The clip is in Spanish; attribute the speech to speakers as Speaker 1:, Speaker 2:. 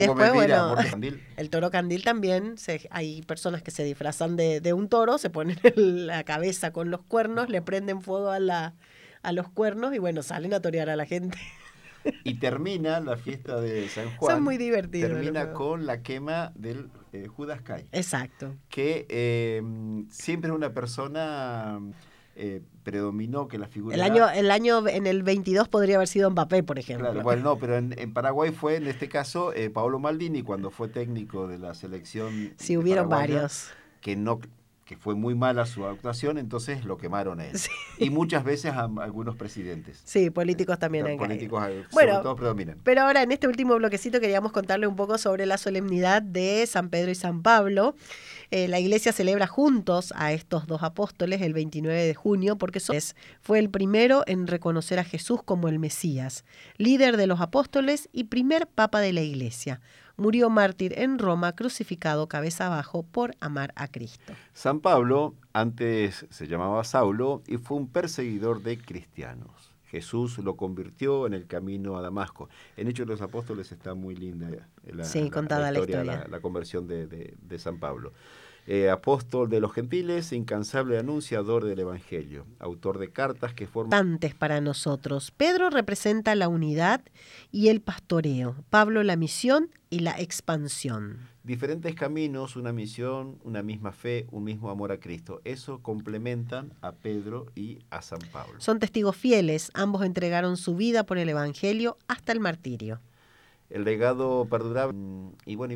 Speaker 1: Después,
Speaker 2: Mira,
Speaker 1: bueno,
Speaker 2: Morte Candil.
Speaker 1: el toro candil también, hay personas que se disfrazan de un toro, se ponen la cabeza con los cuernos, le prenden fuego a los cuernos y bueno, salen a torear a la gente.
Speaker 2: Y termina la fiesta de San
Speaker 1: Son muy
Speaker 2: Juan,
Speaker 1: divertidos los
Speaker 2: termina
Speaker 1: juegos.
Speaker 2: con la quema del Judas Kai,
Speaker 1: Exacto.
Speaker 2: que siempre una persona predominó que la figura era.
Speaker 1: El año en el 22 podría haber sido Mbappé, por
Speaker 2: Claro,
Speaker 1: ejemplo.
Speaker 2: bueno, no, pero en Paraguay fue en este caso Paolo Maldini cuando fue técnico de la selección
Speaker 1: Sí, hubieron
Speaker 2: paraguaya,
Speaker 1: varios.
Speaker 2: que no que fue muy mala su actuación, entonces lo quemaron a él.
Speaker 1: Sí,
Speaker 2: Y muchas veces a algunos presidentes.
Speaker 1: sí, políticos también han caído.
Speaker 2: Políticos sobre
Speaker 1: Bueno,
Speaker 2: todo predominan.
Speaker 1: pero ahora en este último bloquecito queríamos contarle un poco sobre la solemnidad de San Pedro y San Pablo. La iglesia celebra juntos a estos dos apóstoles el 29 de junio porque fue el primero en reconocer a Jesús como el Mesías, líder de los apóstoles y primer papa de la iglesia. Murió mártir en Roma, crucificado cabeza abajo por amar a Cristo.
Speaker 2: San Pablo antes se llamaba Saulo y fue un perseguidor de cristianos. Jesús lo convirtió en el camino a Damasco. En Hechos de los Apóstoles está muy linda
Speaker 1: Sí,
Speaker 2: la
Speaker 1: contada la
Speaker 2: historia,
Speaker 1: historia.
Speaker 2: la conversión de San Pablo. Apóstol de los gentiles, incansable anunciador del Evangelio, autor de cartas que forman
Speaker 1: Importantes para nosotros. Pedro representa la unidad y el pastoreo, Pablo la misión y la expansión.
Speaker 2: diferentes caminos, una misión, una misma fe, un mismo amor a Cristo. Eso complementan a Pedro y a San Pablo.
Speaker 1: Son testigos fieles, ambos entregaron su vida por el Evangelio hasta el martirio.
Speaker 2: El legado perdurable y bueno,